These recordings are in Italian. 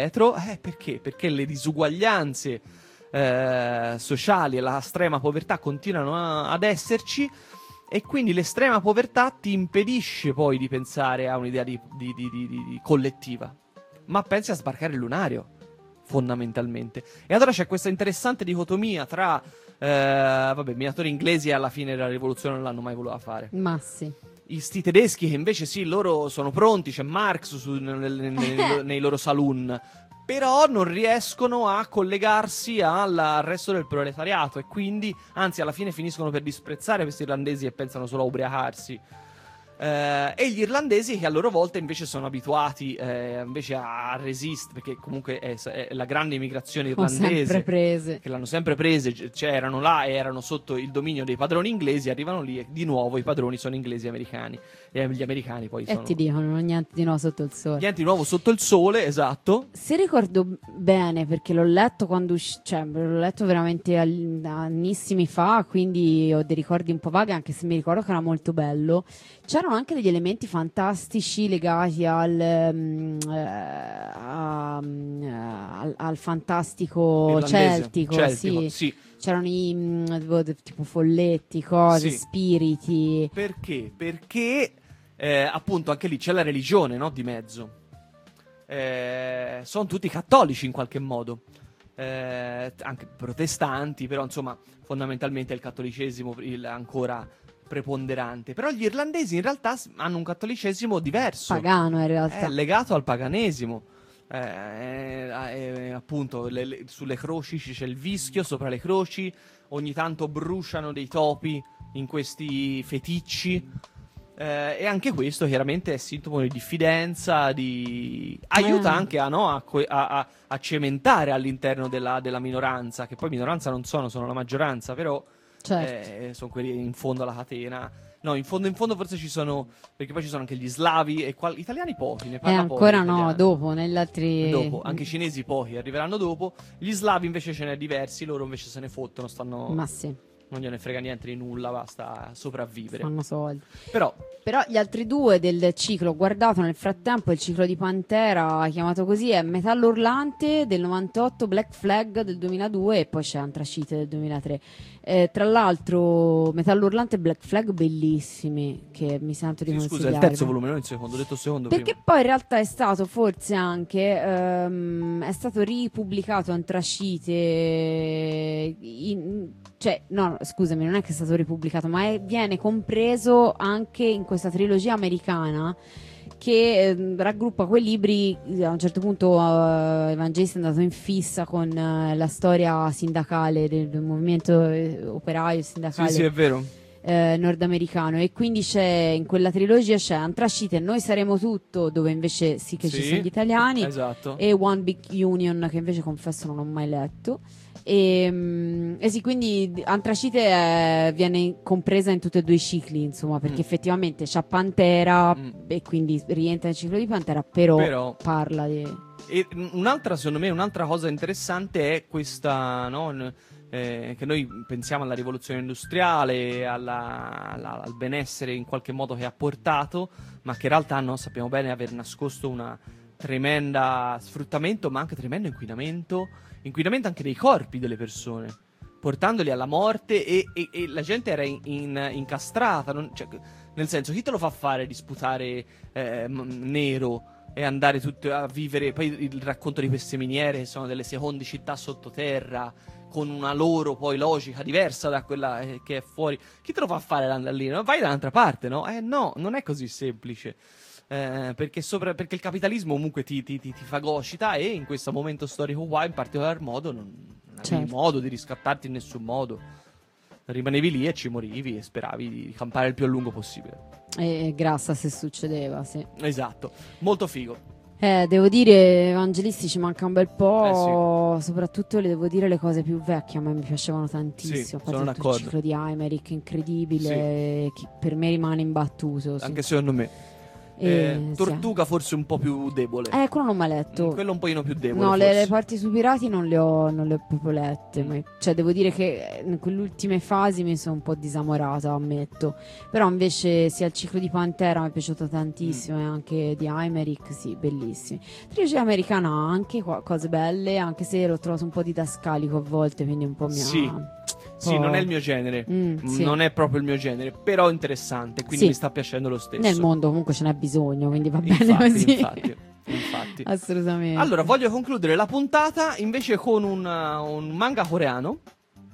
dietro. Perché? Perché le disuguaglianze sociali e la estrema povertà continuano ad esserci, e quindi l'estrema povertà ti impedisce poi di pensare a un'idea di collettiva, ma pensi a sbarcare il lunario, fondamentalmente. E allora c'è questa interessante dicotomia tra minatori inglesi alla fine della rivoluzione non l'hanno mai voluta fare. Ma sì. Sti tedeschi che invece sì, loro sono pronti, c'è Marx nei loro saloon, però non riescono a collegarsi al resto del proletariato, e quindi, anzi, alla fine finiscono per disprezzare questi irlandesi e pensano solo a ubriacarsi. E gli irlandesi che a loro volta invece sono abituati invece a resistere, perché comunque è la grande immigrazione irlandese che l'hanno sempre prese, cioè erano là e erano sotto il dominio dei padroni inglesi, arrivano lì e di nuovo i padroni sono inglesi e americani, e gli americani poi sono... E ti dicono niente di nuovo sotto il sole. Niente di nuovo sotto il sole, esatto. Se ricordo bene, perché l'ho letto quando l'ho letto veramente annissimi fa, quindi ho dei ricordi un po' vaghi, anche se mi ricordo che era molto bello. C'erano anche degli elementi fantastici legati al fantastico celtico, sì. C'erano tipo folletti, cose, sì. spiriti. Perché? Perché appunto anche lì c'è la religione, no, di mezzo. Sono tutti cattolici in qualche modo, anche protestanti, però insomma fondamentalmente il cattolicesimo ancora preponderante. Però gli irlandesi in realtà hanno un cattolicesimo diverso, pagano in realtà, legato al paganesimo. Appunto sulle croci c'è il vischio, sopra le croci ogni tanto bruciano dei topi in questi feticci, e anche questo chiaramente è sintomo di diffidenza, aiuta anche a cementare all'interno della minoranza, che poi minoranza non sono la maggioranza, però certo. sono quelli in fondo alla catena. No, in fondo forse ci sono, perché poi ci sono anche gli slavi e italiani pochi, ne parla ancora pochi, no, dopo, negli altri... Dopo, anche i cinesi pochi arriveranno dopo. Gli slavi invece ce n'è diversi, loro invece se ne fottono, Ma sì, non gliene frega niente di nulla, basta sopravvivere. fanno soldi. Però gli altri due del ciclo, guardato nel frattempo, il ciclo di Pantera, chiamato così, è Metallo Urlante del 98, Black Flag del 2002 e poi c'è Antracite del 2003. Tra l'altro Metallo Urlante e Black Flag bellissimi, che mi sento di consigliare. Scusa, il terzo volume, non il secondo, ho detto il secondo perché prima. poi in realtà è stato forse anche è stato ripubblicato Antracite cioè no, scusami, non è che è stato ripubblicato, ma viene compreso anche in questa trilogia americana che raggruppa quei libri. A un certo punto Evangelista è andato in fissa con la storia sindacale del movimento operaio sindacale. Sì, è vero. Nordamericano, e quindi in quella trilogia c'è Antracite, Noi saremo tutto, dove invece ci sono gli italiani, esatto. E One Big Union, che invece confesso non ho mai letto. E sì, quindi Antracite viene compresa in tutti e due i cicli, insomma, perché effettivamente c'ha Pantera e quindi rientra nel ciclo di Pantera, però parla di... E secondo me un'altra cosa interessante è questa, no? Che noi pensiamo alla rivoluzione industriale, al benessere in qualche modo che ha portato, ma che in realtà sappiamo bene aver nascosto una tremenda sfruttamento, ma anche tremendo inquinamento anche dei corpi delle persone, portandoli alla morte, e la gente era incastrata, nel senso, chi te lo fa fare di sputare nero e andare a vivere? Poi il racconto di queste miniere che sono delle seconde città sottoterra, con una loro poi logica diversa da quella che è fuori. Chi te lo fa fare andare lì? No? Vai dall'altra parte, no? No, non è così semplice. Perché il capitalismo comunque ti fagocita, e in questo momento storico qua in particolar modo non avevi modo di riscattarti in nessun modo. Rimanevi lì e ci morivi e speravi di campare il più a lungo possibile. E grassa se succedeva, sì. Esatto, molto figo. Devo dire, Evangelisti ci manca un bel po', soprattutto le devo dire le cose più vecchie, a me mi piacevano tantissimo. Sono d'accordo. Il ciclo di Aymeric, incredibile, che per me rimane imbattuto. Anche secondo me. Tortuga forse un po' più debole. Quello non mi ha letto. Quello un pochino più debole. No, forse. le parti sui pirati non le ho proprio lette. Cioè, devo dire che in quelle ultime fasi mi sono un po' disamorata, ammetto. Però invece sia il ciclo di Pantera mi è piaciuto tantissimo, e anche di Aymeric, sì, bellissimi. Trilogia americana ha anche cose belle, anche se l'ho trovato un po' didascalico a volte, quindi un po' mi ha... Sì, non è il mio genere, sì. non è proprio il mio genere, però interessante, quindi mi sta piacendo lo stesso. Nel mondo comunque ce n'è bisogno, quindi va bene così. Infatti. Assolutamente. Allora, voglio concludere la puntata invece con un manga coreano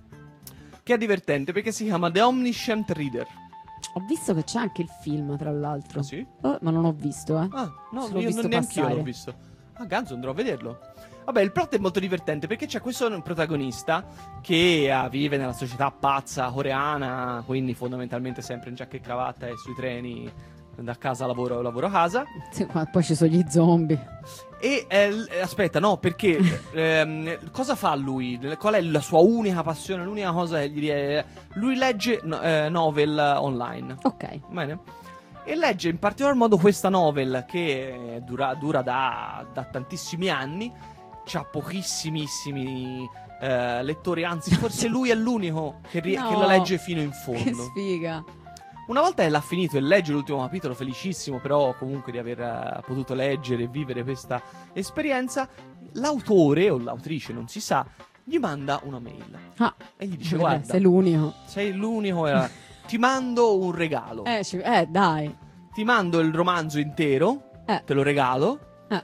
che è divertente perché si chiama The Omniscient Reader. Ho visto che c'è anche il film, tra l'altro. Ah, sì? Ma non ho visto, Ah, no, l'ho visto neanche io passare. l'ho visto. Ah, Ganzo, andrò a vederlo. Vabbè, il plot è molto divertente perché c'è questo protagonista che vive nella società pazza coreana, quindi fondamentalmente sempre in giacca e cravatta e sui treni da casa lavoro a casa. Sì, ma poi ci sono gli zombie. E aspetta, no, perché cosa fa lui? Qual è la sua unica passione? L'unica cosa che lui legge novel online. Ok. Bene? E legge in particolar modo questa novel che dura da tantissimi anni. C'ha pochissimissimi lettori, anzi forse lui è l'unico che la legge fino in fondo. Che sfiga. Una volta che l'ha finito e legge l'ultimo capitolo, felicissimo però comunque di aver potuto leggere e vivere questa esperienza, l'autore o l'autrice, non si sa, gli manda una mail. E gli dice: guarda, sei l'unico. Sei l'unico, ti mando un regalo. Dai. Ti mando il romanzo intero, te lo regalo.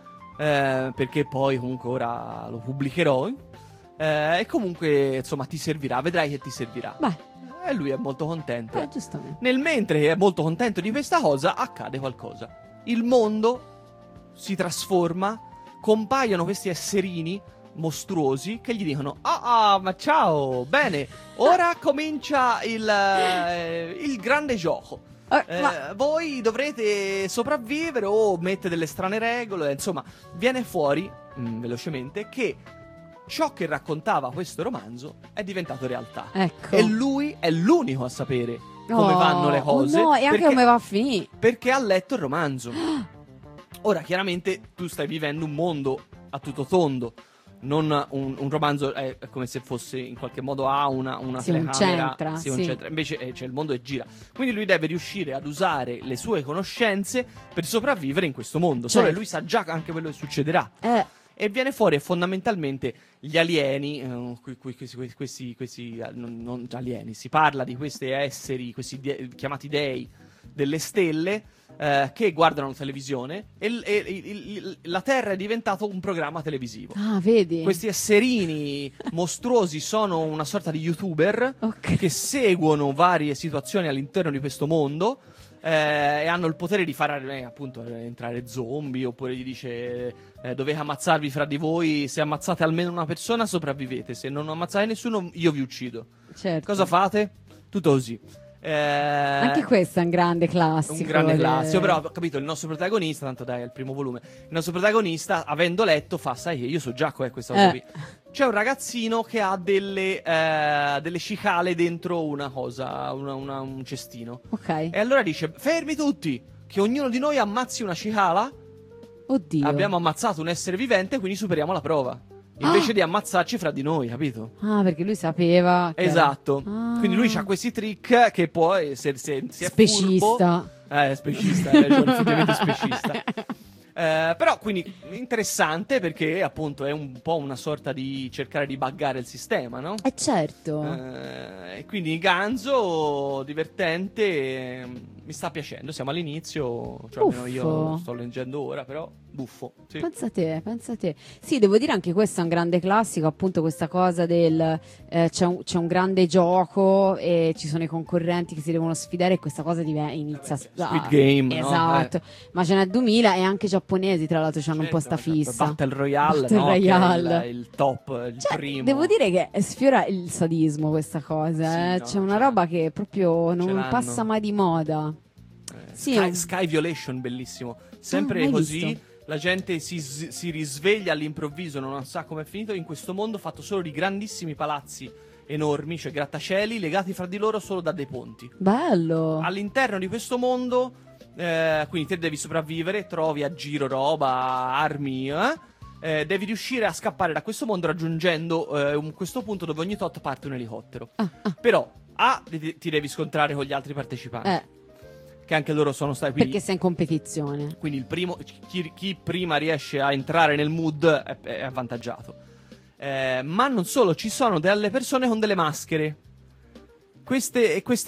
Perché poi comunque ora lo pubblicherò e comunque insomma ti servirà, vedrai che ti servirà. E lui è molto contento. Giustamente. Nel mentre che è molto contento di questa cosa, accade qualcosa. Il mondo si trasforma, compaiono questi esserini mostruosi che gli dicono: ma ciao, bene, ora comincia il grande gioco. Voi dovrete sopravvivere o mette delle strane regole. Insomma, viene fuori velocemente che ciò che raccontava questo romanzo è diventato realtà. Ecco. E lui è l'unico a sapere come vanno le cose. E anche come va a finire. Perché ha letto il romanzo. Ora, chiaramente, tu stai vivendo un mondo a tutto tondo. Non un romanzo è come se fosse in qualche modo una telecamera, concentra. Invece c'è il mondo che gira. Quindi lui deve riuscire ad usare le sue conoscenze per sopravvivere in questo mondo. Solo che lui sa già anche quello che succederà. E viene fuori fondamentalmente gli alieni, questi non alieni, si parla di questi esseri, chiamati dei delle stelle, che guardano la televisione e la Terra è diventato un programma televisivo. Vedi? Questi esserini mostruosi sono una sorta di youtuber che seguono varie situazioni all'interno di questo mondo e hanno il potere di far appunto entrare zombie, oppure gli dice dovete ammazzarvi fra di voi, se ammazzate almeno una persona sopravvivete, se non ammazzate nessuno io vi uccido. Certo. Cosa fate? Tutto così. Anche questo è un grande classico. Un grande classico, però ho capito, il nostro protagonista, tanto dai, è il primo volume. Il nostro protagonista, avendo letto, fa: sai che io so già qual è questa cosa qui. C'è un ragazzino che ha delle cicale dentro una cosa, un cestino. Ok. E allora dice: fermi tutti, che ognuno di noi ammazzi una cicala. Oddio. Abbiamo ammazzato un essere vivente, quindi superiamo la prova. Invece di ammazzarci fra di noi, capito? Perché lui sapeva che esatto. Quindi lui ha questi trick che poi se è specista. Furbo, specista, hai ragione, effettivamente specista. Però quindi interessante perché appunto è un po' una sorta di cercare di buggare il sistema, no? Certo. E quindi Ganzo, divertente, mi sta piacendo, siamo all'inizio, cioè almeno io sto leggendo ora, però buffo. Sì. Pensa te. Sì, devo dire anche questo è un grande classico, appunto questa cosa del c'è un grande gioco e ci sono i concorrenti che si devono sfidare e questa cosa inizia Squid Game, esatto, no? Ma ce n'è 2000 e anche i giapponesi tra l'altro hanno un po' sta fissa. Battle Royale, Battle no? Royale. Che è il top, il primo. Devo dire che sfiora il sadismo questa cosa, Sì, c'è una roba che proprio non passa l'hanno. mai di moda. Sky Violation, bellissimo, sempre così. Visto? La gente si risveglia all'improvviso, non sa come è finito in questo mondo fatto solo di grandissimi palazzi enormi, cioè grattacieli legati fra di loro solo da dei ponti. Bello. All'interno di questo mondo quindi te devi sopravvivere, trovi a giro roba, armi, devi riuscire a scappare da questo mondo raggiungendo questo punto dove ogni tot parte un elicottero. Però ti devi scontrare con gli altri partecipanti, che anche loro sono stati, quindi, perché sei in competizione. quindi il primo, chi prima riesce a entrare nel mood è avvantaggiato. Ma non solo, ci sono delle persone con delle maschere. Queste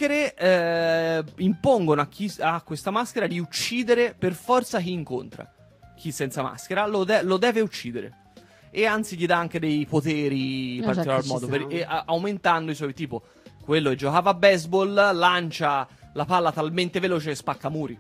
maschere impongono a chi ha questa maschera di uccidere per forza chi incontra. Chi senza maschera lo deve uccidere. E anzi gli dà anche dei poteri in particolar modo, aumentando i suoi, tipo quello che giocava a baseball lancia la palla talmente veloce che spacca muri.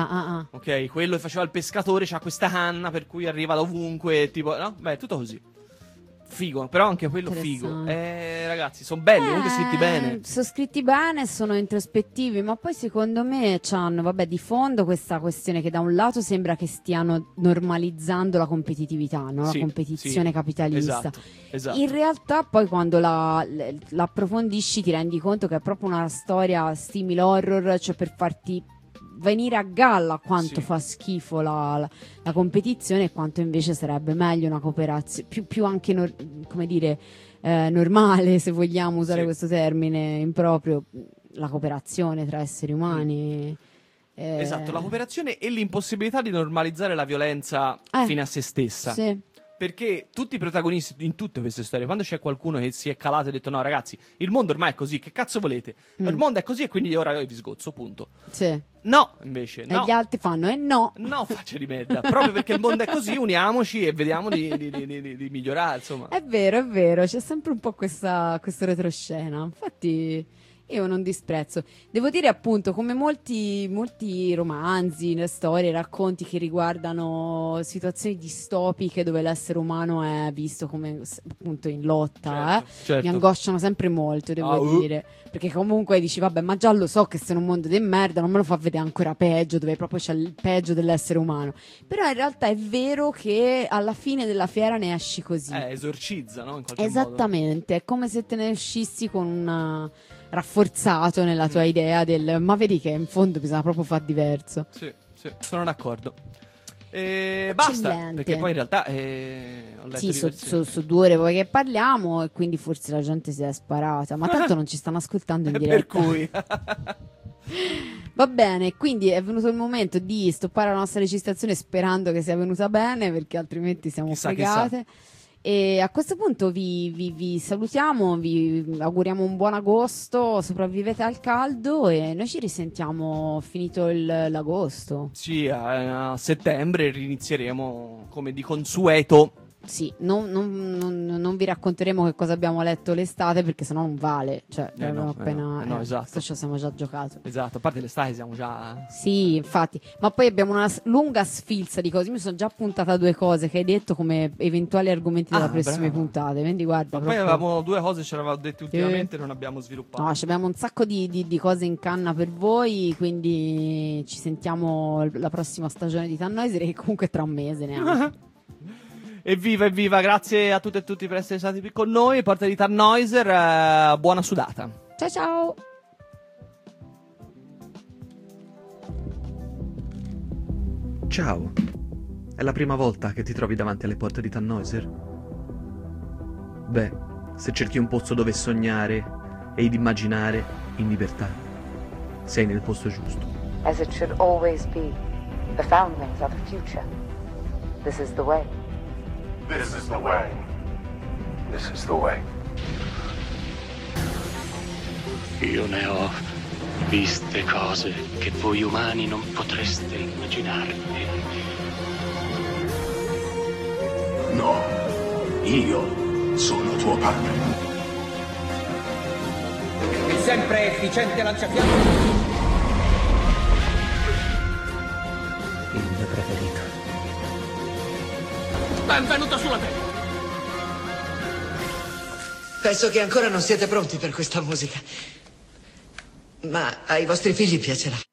Ok, quello che faceva il pescatore c'ha questa canna per cui arriva da ovunque, tipo, no? Beh, tutto così. Figo, però anche quello figo. Ragazzi, sono belli, comunque scritti bene. Sono scritti bene, sono introspettivi, ma poi secondo me c'hanno, vabbè, di fondo questa questione che da un lato sembra che stiano normalizzando la competitività, no? La competizione capitalista. Esatto. In realtà poi quando la approfondisci ti rendi conto che è proprio una storia simile horror, cioè per farti venire a galla quanto fa schifo la competizione e quanto invece sarebbe meglio una cooperazione più anche come dire normale, se vogliamo usare questo termine improprio, la cooperazione tra esseri umani. Esatto, la cooperazione e l'impossibilità di normalizzare la violenza fine a se stessa. Perché tutti i protagonisti in tutte queste storie, quando c'è qualcuno che si è calato e ha detto no ragazzi, il mondo ormai è così, che cazzo volete? Il mondo è così e quindi ora io vi sgozzo, punto. No, invece, no. E gli altri fanno, no. No, faccia di merda. Proprio perché il mondo è così, uniamoci e vediamo di migliorare, insomma. È vero, c'è sempre un po' questo retroscena. Infatti io non disprezzo. Devo dire appunto, come molti romanzi, storie, racconti che riguardano situazioni distopiche dove l'essere umano è visto come appunto in lotta, certo. Mi angosciano sempre molto, devo dire. Perché comunque dici, vabbè, ma già lo so che sei in un mondo di merda, non me lo fa vedere ancora peggio, dove proprio c'è il peggio dell'essere umano. Però in realtà è vero che alla fine della fiera ne esci così. Esorcizza, no? In qualche Esattamente, è come se te ne uscissi con un rafforzato nella tua idea ma vedi che in fondo bisogna proprio far diverso. Sì, sono d'accordo. Basta, perché poi in realtà ho letto su 2 ore poi che parliamo e quindi forse la gente si è sparata, ma tanto non ci stanno ascoltando in diretta. Per cui va bene, quindi è venuto il momento di stoppare la nostra registrazione sperando che sia venuta bene, perché altrimenti siamo fregate. E a questo punto vi salutiamo, vi auguriamo un buon agosto, sopravvivete al caldo e noi ci risentiamo finito l'agosto. Sì, a settembre rinizieremo come di consueto. Sì, non vi racconteremo che cosa abbiamo letto l'estate perché sennò non vale. Cioè, esatto. Questo ci siamo già giocato. Esatto, a parte l'estate siamo già. Sì, infatti. Ma poi abbiamo una lunga sfilza di cose. Io mi sono già puntata 2 cose che hai detto come eventuali argomenti della prossime puntate. Quindi guarda. Ma poi avevamo 2 cose, ce le avevamo dette ultimamente e non abbiamo sviluppato. No, abbiamo un sacco di cose in canna per voi. Quindi ci sentiamo la prossima stagione di Tannhäuser, che comunque è tra un mese neanche. Evviva, grazie a tutte e tutti per essere stati qui con noi. Porta di Tannhäuser, buona sudata. Ciao. Ciao. È la prima volta che ti trovi davanti alle porte di Tannhäuser? Beh, se cerchi un posto dove sognare ed immaginare in libertà, sei nel posto giusto. As it should always be, the foundlings are the future. This is the way. This is the way. This is the way. Io ne ho viste cose che voi umani non potreste immaginarvi. No, io sono tuo padre. Il sempre efficiente lanciafiamme. Il mio preferito. Benvenuto sulla Terra. Penso che ancora non siete pronti per questa musica. Ma ai vostri figli piacerà.